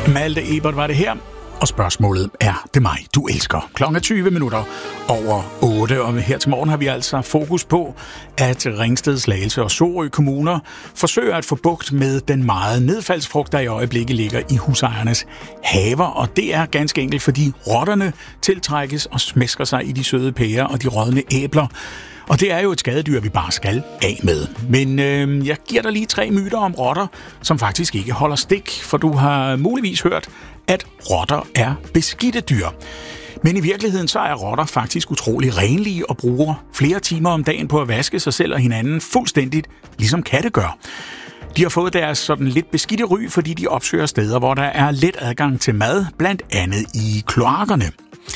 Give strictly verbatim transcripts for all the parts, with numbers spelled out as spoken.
Malte Ebert var det her, og spørgsmålet er det mig, du elsker. Klokken er tyve minutter over otte, og her til morgen har vi altså fokus på, at Ringsted, Slagelse og Sorø kommuner forsøger at få bugt med den meget nedfaldsfrugt, der i øjeblikket ligger i husejernes haver. Og det er ganske enkelt, fordi rotterne tiltrækkes og smæsker sig i de søde pærer og de rådne æbler. Og det er jo et skadedyr, vi bare skal af med. Men øh, jeg giver dig lige tre myter om rotter, som faktisk ikke holder stik, for du har muligvis hørt, at rotter er beskidte dyr. Men i virkeligheden så er rotter faktisk utrolig renlige og bruger flere timer om dagen på at vaske sig selv og hinanden fuldstændigt, ligesom katte gør. De har fået deres sådan lidt beskidte ry, fordi de opsøger steder, hvor der er let adgang til mad, blandt andet i kloakkerne.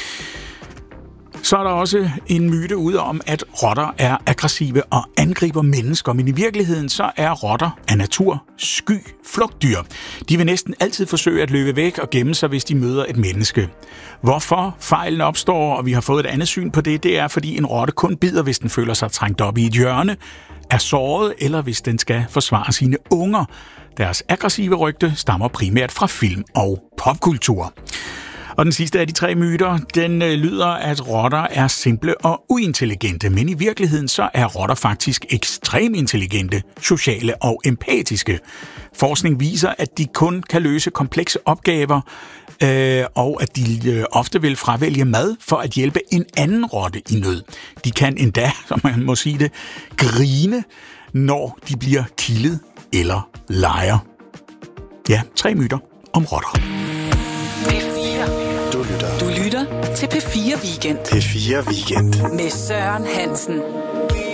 Så er der også en myte ude om, at rotter er aggressive og angriber mennesker, men i virkeligheden så er rotter af natur sky flugtdyr. De vil næsten altid forsøge at løbe væk og gemme sig, hvis de møder et menneske. Hvorfor fejlen opstår, og vi har fået et andet syn på det, det er, fordi en rotte kun bider, hvis den føler sig trængt op i et hjørne, er såret, eller hvis den skal forsvare sine unger. Deres aggressive rygte stammer primært fra film og popkultur. Og den sidste af de tre myter, den øh, lyder, at rotter er simple og uintelligente, men i virkeligheden så er rotter faktisk ekstremt intelligente, sociale og empatiske. Forskning viser, at de kun kan løse komplekse opgaver, øh, og at de øh, ofte vil fravælge mad for at hjælpe en anden rotte i nød. De kan endda, som man må sige det, grine, når de bliver kildet eller leger. Ja, tre myter om rotter. Du lytter til P fire Weekend. P fire Weekend. Med Søren Hansen.